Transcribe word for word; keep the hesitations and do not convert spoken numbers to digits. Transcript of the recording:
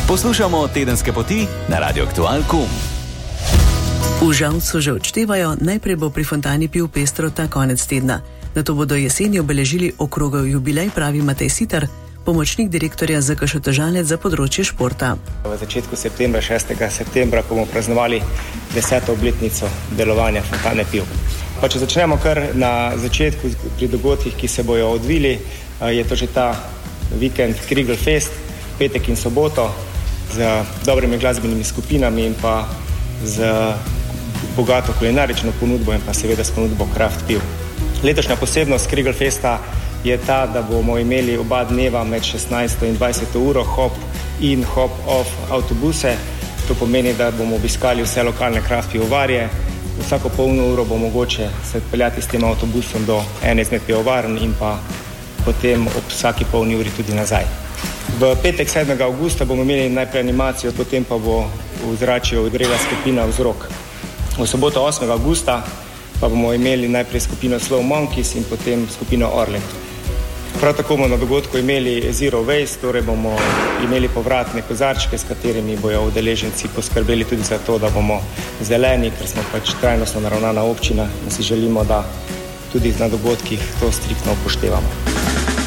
Poslušamo Tedenske poti na Radio Aktual pika com. V Žalcu že odštevajo, najprej bo pri Fontani pil pestro ta konec tedna. Nato bodo jeseni obeležili okrogel jubilej, pravi Matej Sitar, pomočnik direktorja Z K Š Tržanec za področje športa. V začetku septembra, šestega septembra, bomo praznovali deseto obletnico delovanja Fontane Piv. Pa če začnemo kar na začetku pri dogodkih, ki se bojo odvili, je to že ta vikend Krigl Fest, petek in soboto, z dobrimi glasbenimi skupinami in pa z bogato kulinarično ponudbo in pa seveda s ponudbo Kraft Piv. Letošnja posebnost Krigl Festa je ta, da bomo imeli oba dneva med šestnajsto in dvajseto uro hop in hop off avtobuse. To pomeni, da bomo obiskali vse lokalne Kraft pivovarje. Vsako polno uro bo mogoče se odpeljati s tem avtobusom do ene izmed pivovarn in pa potem ob vsaki polni uri tudi nazaj. V petek sedmega avgusta bomo imeli najprej animacijo, potem pa bo v zračju odrela skupina Vzrok. V soboto osmega avgusta pa bomo imeli najprej skupino Slow Monkeys in potem skupino Orlet. Prav tako bomo na dogodku imeli Zero Waste, torej bomo imeli povratne kozarčke, s katerimi bojo udeleženci poskrbeli tudi za to, da bomo zeleni, ker smo pač trajnostno naravnana občina in si želimo, da tudi na dogodkih to striktno upoštevamo.